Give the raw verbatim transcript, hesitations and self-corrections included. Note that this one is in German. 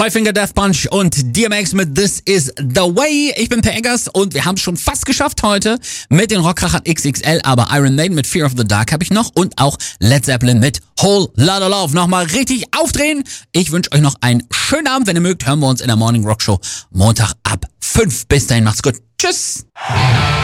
Five Finger Death Punch und D M X mit This Is The Way. Ich bin Per Eggers und wir haben es schon fast geschafft heute mit den Rockkrachern X X L, aber Iron Maiden mit Fear of the Dark habe ich noch und auch Led Zeppelin mit Whole Lotta Love. Nochmal richtig aufdrehen. Ich wünsche euch noch einen schönen Abend. Wenn ihr mögt, hören wir uns in der Morning Rock Show Montag ab fünf. Bis dahin, macht's gut. Tschüss.